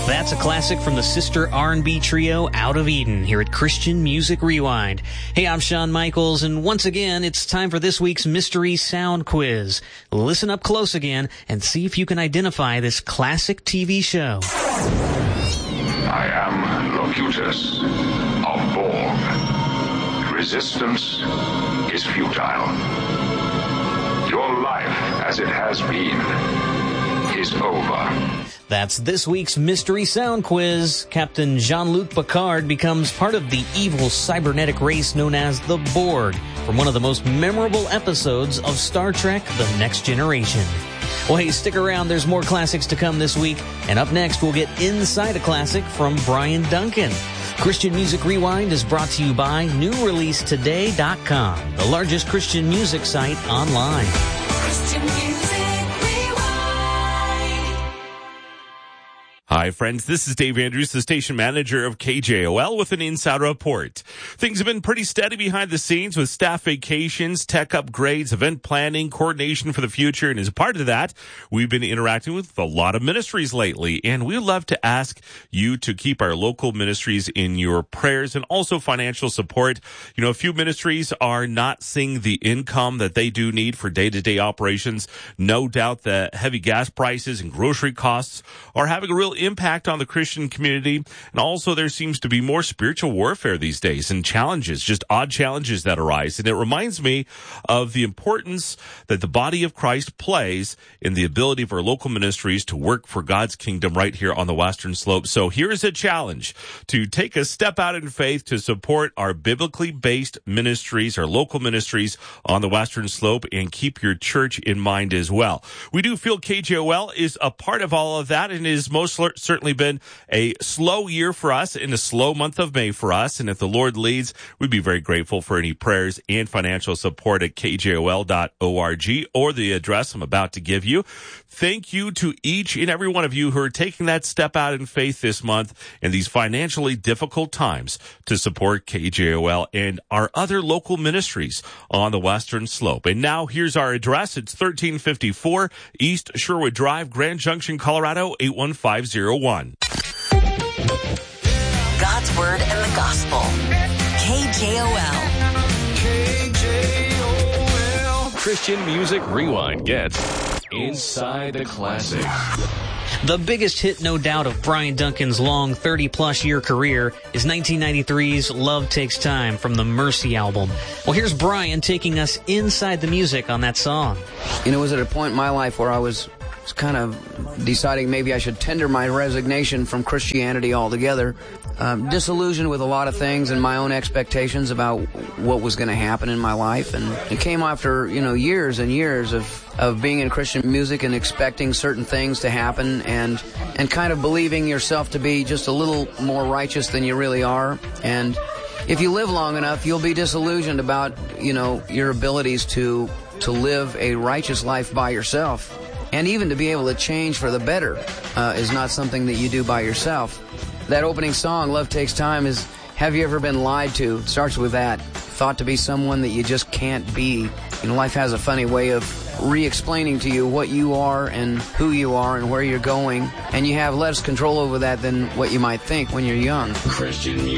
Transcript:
That's a classic from the sister R&B trio Out of Eden here at Christian Music Rewind. Hey, I'm Shawn Michaels, and once again, it's time for this week's Mystery Sound Quiz. Listen up close again and see if you can identify this classic TV show. I am Locutus of Borg. Resistance is futile. Your life, as it has been, is over. That's this week's Mystery Sound Quiz. Captain Jean-Luc Picard becomes part of the evil cybernetic race known as the Borg from one of the most memorable episodes of Star Trek: The Next Generation. Well, hey, stick around. There's more classics to come this week. And up next, we'll get Inside a Classic from Brian Duncan. Christian Music Rewind is brought to you by NewReleaseToday.com, the largest Christian music site online. Christian Music Rewind. Hi, friends. This is Dave Andrews, the station manager of KJOL, with an Inside Report. Things have been pretty steady behind the scenes with staff vacations, tech upgrades, event planning, coordination for the future. And as a part of that, we've been interacting with a lot of ministries lately. And we'd love to ask you to keep our local ministries in your prayers and also financial support. You know, a few ministries are not seeing the income that they do need for day-to-day operations. No doubt the heavy gas prices and grocery costs are having a real impact on the Christian community. And also there seems to be more spiritual warfare these days and challenges, just odd challenges that arise. And it reminds me of the importance that the body of Christ plays in the ability of our local ministries to work for God's kingdom right here on the Western Slope. So here's a challenge to take a step out in faith to support our biblically based ministries, our local ministries on the Western Slope, and keep your church in mind as well. We do feel KJOL is a part of all of that, and is most certainly been a slow year for us and a slow month of May for us. And if the Lord leads, we'd be very grateful for any prayers and financial support at kjol.org or the address I'm about to give you. Thank you to each and every one of you who are taking that step out in faith this month in these financially difficult times to support KJOL and our other local ministries on the Western Slope. And now here's our address. It's 1354 East Sherwood Drive, Grand Junction, Colorado, 81501. God's Word and the Gospel. KJOL. Christian Music Rewind gets Inside the Classics. The biggest hit, no doubt, of Brian Duncan's long 30-plus year career is 1993's Love Takes Time from the Mercy album. Well, here's Brian taking us inside the music on that song. You know, it was at a point in my life where I was kind of deciding maybe I should tender my resignation from Christianity altogether. Disillusioned with a lot of things and my own expectations about what was going to happen in my life. And it came after, years and years of being in Christian music and expecting certain things to happen and kind of believing yourself to be just a little more righteous than you really are. And if you live long enough, you'll be disillusioned about, your abilities to live a righteous life by yourself. And even to be able to change for the better is not something that you do by yourself. That opening song, Love Takes Time, is Have You Ever Been Lied To? It starts with that. Thought to be someone that you just can't be. Life has a funny way of re-explaining to you what you are and who you are and where you're going. And you have less control over that than what you might think when you're young. Christian Music